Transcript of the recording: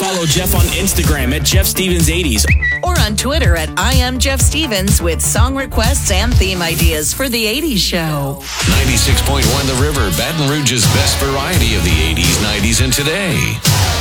Follow Jeff on Instagram at Jeff Stevens 80s. Or on Twitter at I am Jeff Stevens with song requests and theme ideas for the 80s show. 96.1 The River, Baton Rouge's best variety of the 80s, 90s, and today.